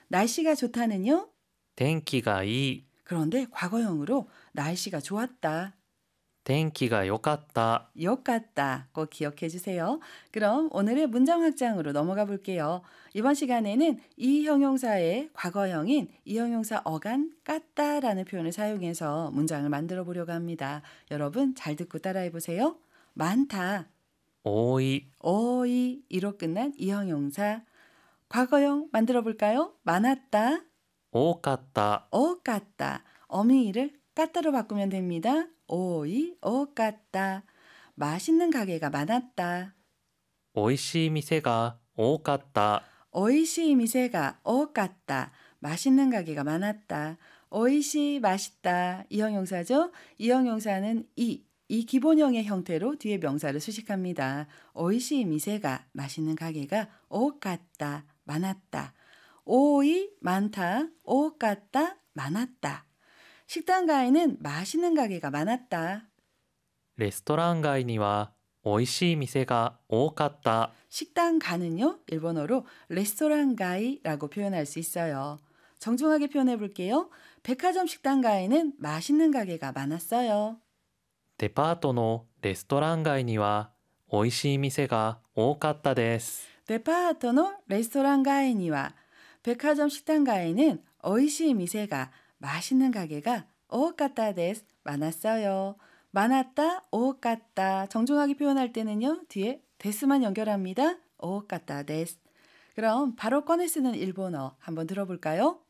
날씨가 좋다는요? 天気がいい、 그런데 과거형으로 날씨가 좋았다, 天気が良かった、 욕같다 꼭 기억해 주세요. 그럼 오늘의 문장 확장으로 넘어가 볼게요. 이번 시간에는 이 형용사의 과거형인 이 형용사 어간 깠다라는 표현을 사용해서 문장을 만들어 보려고 합니다. 여러분 잘 듣고 따라해 보세요. 많다, 多い、 어이로 끝난 이 형용사. 과거형 만들어 볼까요? 많았다, 多かった、 깠다. 어미를 까따로 바꾸면 됩니다. 깠다. 맛있는 가게가 많았다. 美味しい店が多かった、 오이시 미세가 깠다. 맛있는 가게가 많았다. 오이시 맛있다. 이 형용사죠. 이 형용사는 이 기본형의 형태로 뒤에 명사를 수식합니다. 오이시 미세가 맛있는 가게가 깠다. 많았다. 오이 많다. 깠다. 많았다. 식당 가에는 맛있는 가게가 많았다. レストラン街には美味しい店が多かった。 식당 가는요, 일본어로 레스토랑 가이라고 표현할 수 있어요. 정중하게 표현해 볼게요. 백화점 식당 가에는 맛있는 가게가 많았어요. デパートのレストラン街には美味しい店が多かったです。 데파토노 레스토랑 가에니와 백화점 식당 가에는 오이시 미세가 맛있는 가게가 오까따 데스 많았어요. 많았다, 오까따. 정중하게 표현할 때는요, 뒤에 데스만 연결합니다. 오까따 데스. 그럼 바로 꺼내 쓰는 일본어 한번 들어볼까요?